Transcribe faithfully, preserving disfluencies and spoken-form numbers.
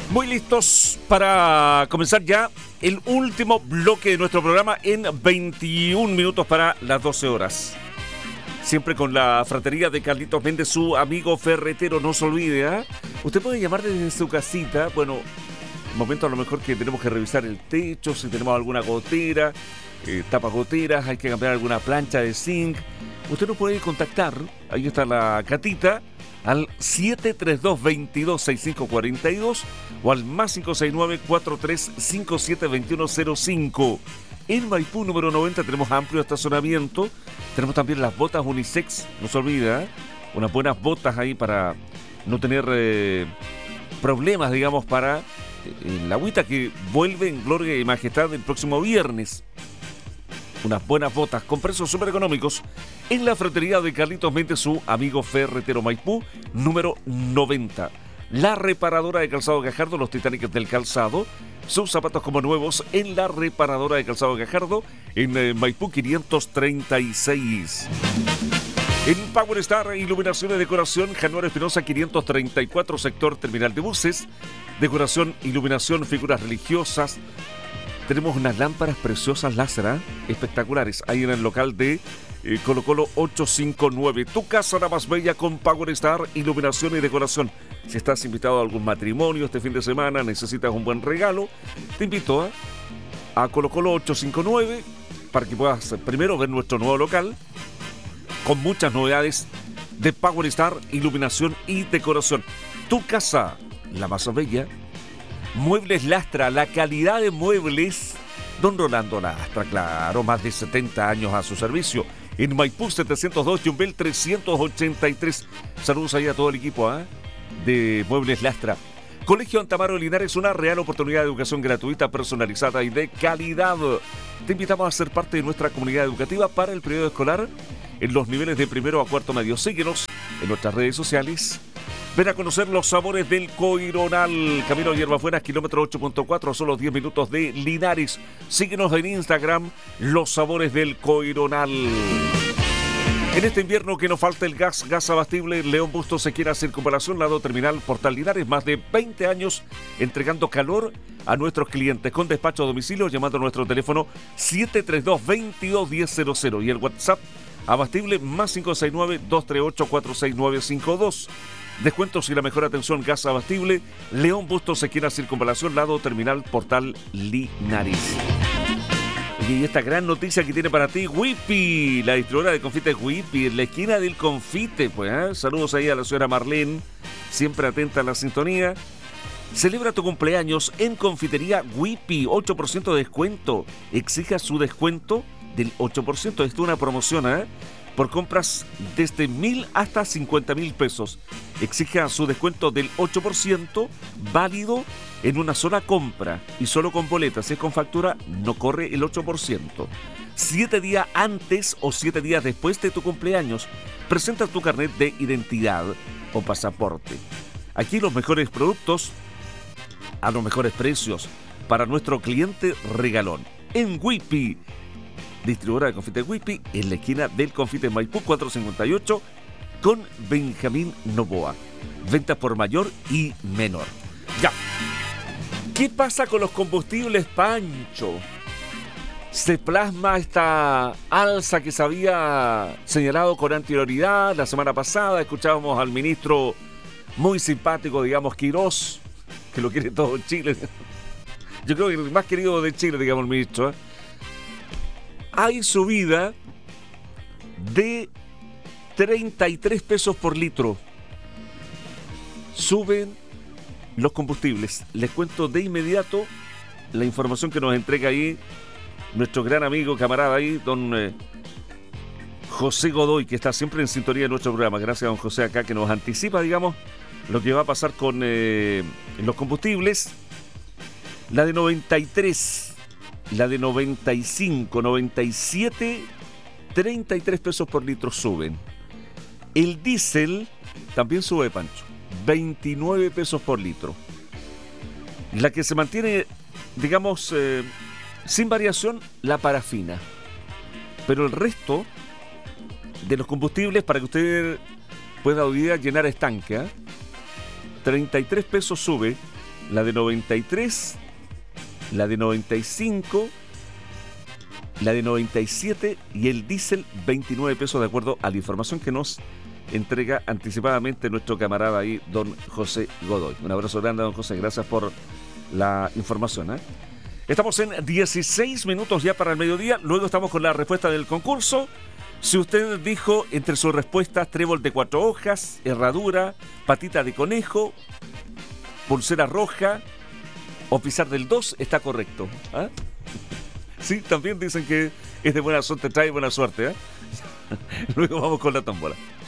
Muy listos para comenzar ya el último bloque de nuestro programa en veintiún minutos para las doce horas. Siempre con la fratería de Carlitos Méndez, su amigo ferretero, no se olvide, ¿eh? Usted puede llamar desde su casita, bueno, momento a lo mejor que tenemos que revisar el techo, si tenemos alguna gotera, eh, tapa goteras, hay que cambiar alguna plancha de zinc. Usted nos puede contactar, ahí está la catita, al siete tres dos, veintidós, sesenta y cinco cuarenta y dos o al más cinco seis nueve, cuatro tres cinco siete, veintiuno cero cinco. En Maipú número noventa tenemos amplio estacionamiento, tenemos también las botas unisex, no se olvida, ¿eh? Unas buenas botas ahí para no tener eh, problemas, digamos, para eh, la agüita que vuelve en gloria y majestad el próximo viernes. Unas buenas botas con precios súper económicos en la ferretería de Carlitos Méndez, su amigo ferretero, Maipú número noventa. La reparadora de calzado Gajardo, los Titanic del calzado, sus zapatos como nuevos en la reparadora de calzado Gajardo en eh, Maipú quinientos treinta y seis. En Power Star, iluminación y decoración, Januario Espinosa quinientos treinta y cuatro, sector terminal de buses, decoración, iluminación, figuras religiosas. Tenemos unas lámparas preciosas láser, ¿eh? Espectaculares, ahí en el local de eh, Colo Colo ochocientos cincuenta y nueve. Tu casa la más bella con Power Star, iluminación y decoración. Si estás invitado a algún matrimonio este fin de semana, necesitas un buen regalo, te invito ¿eh? a Colo Colo ochocientos cincuenta y nueve para que puedas primero ver nuestro nuevo local con muchas novedades de Power Star, iluminación y decoración. Tu casa la más bella. Muebles Lastra, la calidad de muebles. Don Rolando Lastra, claro, más de setenta años a su servicio. En Maipú setecientos dos, Yumbel trescientos ochenta y tres. Saludos ahí a todo el equipo ¿eh? de Muebles Lastra. Colegio Antamaro de Linares, una real oportunidad de educación gratuita, personalizada y de calidad. Te invitamos a ser parte de nuestra comunidad educativa para el periodo escolar en los niveles de primero a cuarto medio. Síguenos en nuestras redes sociales. Ven a conocer los sabores del Coironal. Camino a Hierbabuenas, kilómetro ocho punto cuatro, a solo diez minutos de Linares. Síguenos en Instagram, los sabores del Coironal. En este invierno que nos falta el gas, gas abastible, León Bustos Sequera Circunvalación, lado terminal, Portal Linares, más de veinte años entregando calor a nuestros clientes con despacho a domicilio, llamando a nuestro teléfono siete tres dos, veintidós diez cero cero y el WhatsApp abastible más cinco seis nueve, dos tres ocho, cuatro seis nueve cinco dos. Descuentos y la mejor atención, gas abastible, León Bustos Sequera Circunvalación, lado terminal, Portal Linares. Y esta gran noticia que tiene para ti, Whippy, la distribuidora de confites Whippy, en la esquina del confite, pues, ¿eh? Saludos ahí a la señora Marlene, siempre atenta a la sintonía. Celebra tu cumpleaños en Confitería Whippy, ocho por ciento de descuento. Exija su descuento del ocho por ciento. Esto es una promoción, ¿eh? Por compras desde mil hasta cincuenta mil pesos. Exija su descuento del ocho por ciento, válido en una sola compra y solo con boletas. Si es con factura, no corre el ocho por ciento. Siete días antes o siete días después de tu cumpleaños, presenta tu carnet de identidad o pasaporte. Aquí los mejores productos a los mejores precios para nuestro cliente regalón. En Whippy, distribuidora de confite Whippy, en la esquina del confite Maipú cuatrocientos cincuenta y ocho con Benjamín Novoa. Ventas por mayor y menor. Ya. ¿Qué pasa con los combustibles, Pancho? Se plasma esta alza que se había señalado con anterioridad. La semana pasada escuchábamos al ministro muy simpático, digamos, Quirós, que lo quiere todo Chile. Yo creo que el más querido de Chile, digamos, el ministro, ¿eh? Hay subida de treinta y tres pesos por litro. Suben los combustibles. Les cuento de inmediato la información que nos entrega ahí nuestro gran amigo, camarada ahí, don eh, José Godoy, que está siempre en sintonía de nuestro programa. Gracias a don José acá, que nos anticipa, digamos, lo que va a pasar con eh, los combustibles. La de noventa y tres, la de noventa y cinco, noventa y siete, treinta y tres pesos por litro suben. El diésel también sube, Pancho, veintinueve pesos por litro. La que se mantiene, digamos, eh, sin variación, la parafina. Pero el resto de los combustibles, para que usted pueda hoy día llenar estanque, ¿eh? treinta y tres pesos sube la de noventa y tres, la de noventa y cinco, la de noventa y siete y el diésel veintinueve pesos, de acuerdo a la información que nos entrega anticipadamente nuestro camarada ahí, don José Godoy. Un abrazo grande, don José, gracias por la información, ¿eh? Estamos en dieciséis minutos ya para el mediodía, luego estamos con la respuesta del concurso. Si usted dijo entre sus respuestas trébol de cuatro hojas, herradura, patita de conejo, pulsera roja o pisar del dos, está correcto, ¿eh? Sí, también dicen que es de buena suerte, trae buena suerte, ¿eh? Luego vamos con la tómbola.